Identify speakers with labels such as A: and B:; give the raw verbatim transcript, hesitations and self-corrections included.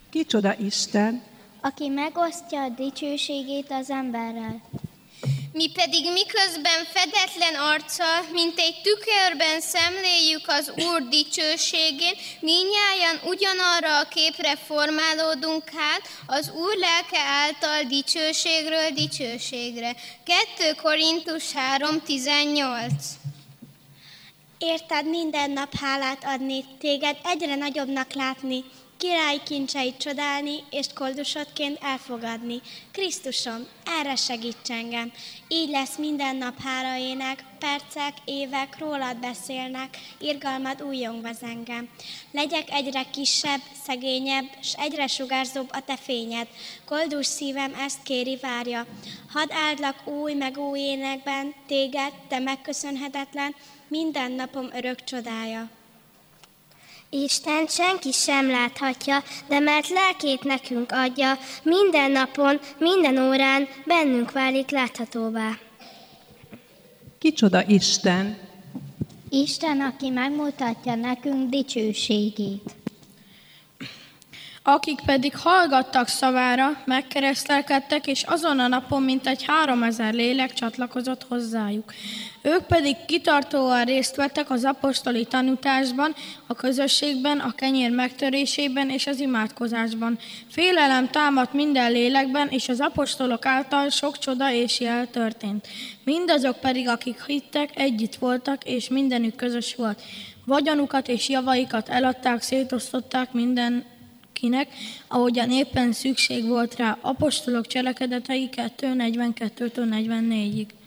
A: Kicsoda Isten?
B: Aki megosztja a dicsőségét az emberrel.
C: Mi pedig miközben fedetlen arccal, mint egy tükörben szemléljük az Úr dicsőségét, mindnyájan ugyanarra a képre formálódunk hát, az Úr lelke által dicsőségről dicsőségre. kettő Korintus három tizennyolc.
B: Érted minden nap hálát adni, téged egyre nagyobbnak látni, királyi kincseit csodálni, és koldusodként elfogadni. Krisztusom, erre segíts engem. Így lesz minden nap hálaének, percek, évek rólad beszélnek, irgalmad újjongva engem. Legyek egyre kisebb, szegényebb, s egyre sugárzóbb a te fényed. Koldus szívem ezt kéri, várja. Hadd áldlak új meg új énekben, téged, te megköszönhetetlen, minden napom örök csodája.
D: Isten senki sem láthatja, de mert lelkét nekünk adja, minden napon, minden órán bennünk válik láthatóvá.
A: Kicsoda Isten?
B: Isten, aki megmutatja nekünk dicsőségét.
E: Akik pedig hallgattak szavára, megkeresztelkedtek, és azon a napon mintegy háromezer lélek csatlakozott hozzájuk. Ők pedig kitartóan részt vettek az apostoli tanútásban, a közösségben, a kenyér megtörésében és az imádkozásban. Félelem támadt minden lélekben, és az apostolok által sok csoda és jel történt. Mindazok pedig, akik hittek, együtt voltak, és mindenük közös volt. Vagyonukat és javaikat eladták, szétosztották minden kinek, ahogyan éppen szükség volt rá. Apostolok cselekedetei kettő negyvenkettőtől negyvennégyig.